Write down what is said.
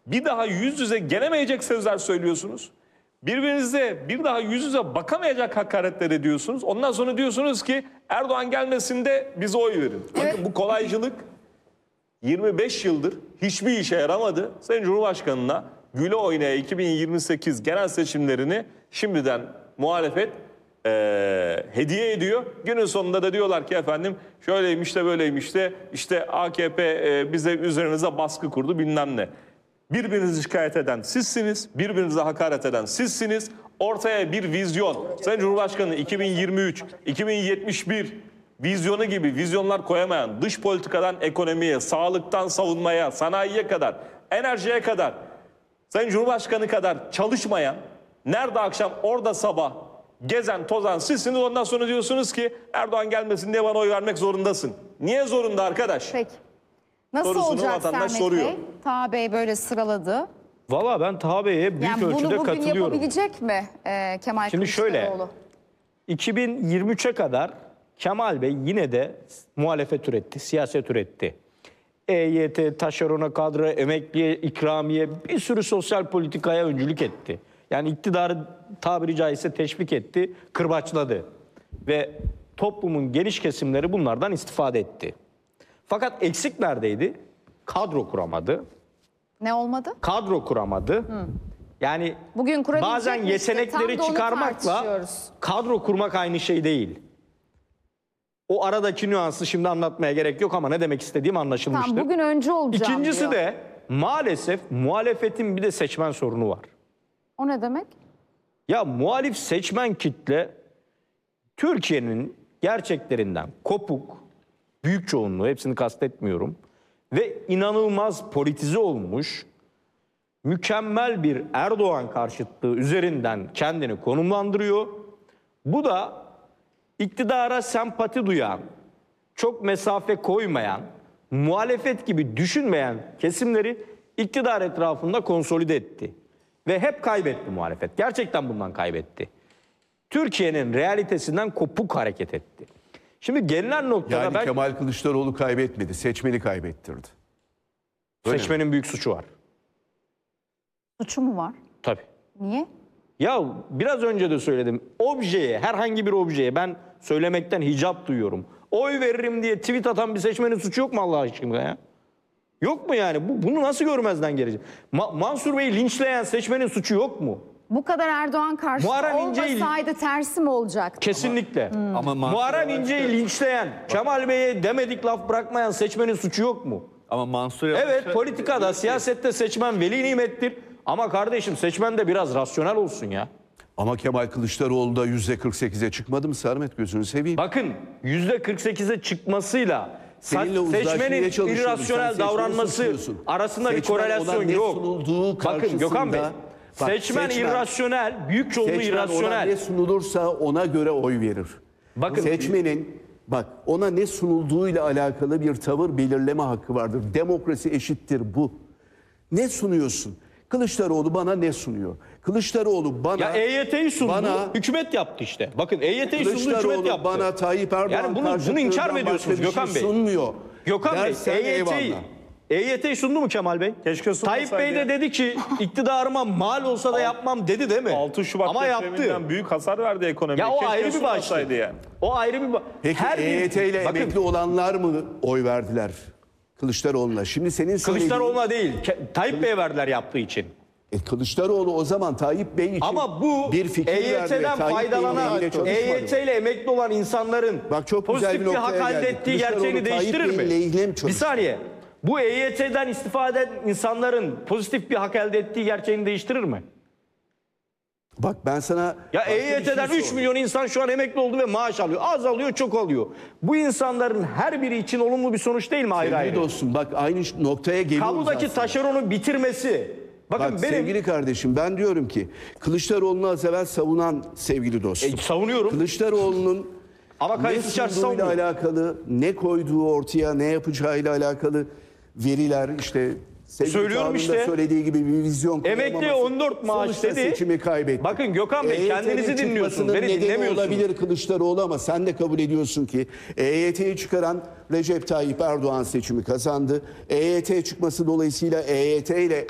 bir daha yüz yüze gelemeyecek sözler söylüyorsunuz. Birbirinize bir daha yüz yüze bakamayacak hakaretler ediyorsunuz. Ondan sonra diyorsunuz ki Erdoğan gelmesin de bize oy verin. Evet. Bakın bu kolaycılık 25 yıldır hiçbir işe yaramadı. Sayın Cumhurbaşkanı'na güle oynaya 2028 genel seçimlerini şimdiden muhalefet hediye ediyor. Günün sonunda da diyorlar ki efendim şöyleymiş de böyleymiş de işte AKP bize üzerinize baskı kurdu bilmem ne. Birbirinizi şikayet eden sizsiniz, birbirinize hakaret eden sizsiniz. Ortaya bir vizyon, Sayın Cumhurbaşkanı 2023, 2071 vizyonu gibi vizyonlar koyamayan, dış politikadan ekonomiye, sağlıktan savunmaya, sanayiye kadar, enerjiye kadar, Sayın Cumhurbaşkanı kadar çalışmayan, nerede akşam orada sabah gezen tozan sizsiniz. Ondan sonra diyorsunuz ki Erdoğan gelmesin diye bana oy vermek zorundasın. Niye zorunda arkadaş? Peki. Nasıl Sorusunu olacak vatandaş Sermet soruyor. Bey? Taha Bey böyle sıraladı. Valla ben Taha Bey'e büyük Yani bunu ölçüde bugün katılıyorum. yapabilecek mi Kemal Şimdi şöyle, Kılıçdaroğlu? 2023'e kadar Kemal Bey yine de muhalefet üretti, siyaset üretti. EYT, taşerona kadro, emekliye, ikramiye bir sürü sosyal politikaya öncülük etti. Yani iktidarı tabiri caizse teşvik etti, kırbaçladı. Ve toplumun geniş kesimleri bunlardan istifade etti. Fakat eksik neredeydi? Kadro kuramadı. Ne olmadı? Kadro kuramadı. Yani Bugün kurabilecek bazen mi işte? yetenekleri Tam da onu çıkarmakla tartışıyoruz. kadro kurmak aynı şey değil. O aradaki nüansı şimdi anlatmaya gerek yok ama ne demek istediğim anlaşılmıştır. Tam bugün önce olacağım İkincisi diyor. de maalesef muhalefetin bir de seçmen sorunu var. O ne demek? Ya muhalif seçmen kitle Türkiye'nin gerçeklerinden kopuk, büyük çoğunluğu, hepsini kastetmiyorum, ve inanılmaz politize olmuş, mükemmel bir Erdoğan karşıtlığı üzerinden kendini konumlandırıyor. Bu da iktidara sempati duyan, çok mesafe koymayan, muhalefet gibi düşünmeyen kesimleri iktidar etrafında konsolide etti. Ve hep kaybetti muhalefet. Gerçekten bundan kaybetti. Türkiye'nin realitesinden kopuk hareket etti. Şimdi gelinen noktada Yani ben Kemal Kılıçdaroğlu kaybetmedi, seçmeni kaybettirdi. Öyle seçmenin büyük suçu var. Suçu mu var? Tabii. Niye? Ya biraz önce de söyledim. Objeye, herhangi bir objeye ben söylemekten hicap duyuyorum. Oy veririm diye tweet atan bir seçmenin suçu yok mu Allah aşkına ya? Yok mu yani? Bunu nasıl görmezden gelecek? Mansur Bey'i linçleyen seçmenin suçu yok mu? Bu kadar Erdoğan karşıtı Muharrem İnce'yi- olmasaydı tersi mi olacaktı? Kesinlikle. Ama Muharrem İnce'yi linçleyen, Kemal Bey'e demedik laf bırakmayan seçmenin suçu yok mu? Ama Mansur Yavaş'a... Evet, politikada, siyasette seçmen veli nimettir. Ama kardeşim seçmen de biraz rasyonel olsun ya. Ama Kemal Kılıçdaroğlu da %48'e çıkmadı mı Sermet, gözünü seveyim. Bakın %48'e çıkmasıyla Seninle uzlaşmaya seçmenin çalışıyoruz. Sen irrasyonel seçmeni davranması suçluyorsun. arasında bir Seçmen ona korelasyon ne yok. sunulduğu Bakın Gökhan Bey, karşısında- Bak, seçmen irrasyonel, büyük çoğunluğu Seçmen ona irrasyonel. ne sunulursa ona göre oy verir. Bakın- Seçmenin ona ne sunulduğuyla alakalı bir tavır belirleme hakkı vardır. Demokrasi eşittir bu. Ne sunuyorsun? Kılıçdaroğlu bana ne sunuyor? Kılıçdaroğlu bana... Ya EYT'yi sundu, bana- hükümet yaptı işte. Bakın EYT'yi sundu, hükümet Kılıçdaroğlu yaptı. bana Tayyip Erdoğan Yani bunu inkar mı ediyorsunuz Gökhan Bey? Sunmuyor. Gökhan Bey, Dersen eyvallah. EYT'yi sundu mu Kemal Bey? Keşke sunmasaydı. Tayyip Bey de dedi ki iktidarıma mal olsa da yapmam dedi değil mi? 6 Şubat Ama depreminden yaptı. büyük hasar verdi ekonomiye. Ya o Keşke ayrı bir sunmasaydı başlık. yani. O ayrı bir Peki EYT ile bakın, emekli olanlar mı oy verdiler Kılıçdaroğlu'na? Şimdi senin söylediğin... Kılıçdaroğlu'na değil, Tayyip Bey'e verdiler yaptığı için. Kılıçdaroğlu o zaman Tayyip Bey için Ama bu bir fikir verdi. ve EYT'den Tayyip Bey'in faydalanan, lehine çalışmadı. EYT ile emekli olan insanların Bak çok güzel pozitif bir bir noktaya hak elde geldik. ettiği gerçeğini Kılıçdaroğlu, değiştirir Tayyip Bey'in lehine mi mi? Bir çalıştı? saniye. Bu EYT'den istifade eden insanların pozitif bir hak elde ettiği gerçeğini değiştirir mi? Bak ben sana... Ya başka bir şey EYT'den 3 sordum. milyon insan şu an emekli oldu ve maaş alıyor. Az alıyor, çok alıyor. Bu insanların her biri için olumlu bir sonuç değil mi ayrı Sevgili ayrı? dostum bak aynı noktaya geliyoruz Kabudaki aslında. taşeronu bitirmesi. Bakın Bak benim sevgili kardeşim ben diyorum ki Kılıçdaroğlu'nu az evvel savunan sevgili dostum. savunuyorum. Kılıçdaroğlu'nun Ama ne kayıtsız şartsız sunduğuyla savunmuyorum. alakalı, ne koyduğu ortaya, ne yapacağıyla alakalı veriler işte... Sevgili Söylüyorum Tanrı'nın da işte. söylediği gibi bir vizyon Emekliye koyamaması 14 maaş sonuçta dedi. seçimi kaybetti. Bakın Gökhan Bey, kendinizi EYT'nin dinliyorsunuz, çıkmasının beni nedeni dinlemiyorsunuz. olabilir Kılıçdaroğlu ama sen de kabul ediyorsun ki EYT'yi çıkaran Recep Tayyip Erdoğan seçimi kazandı. EYT çıkması dolayısıyla EYT ile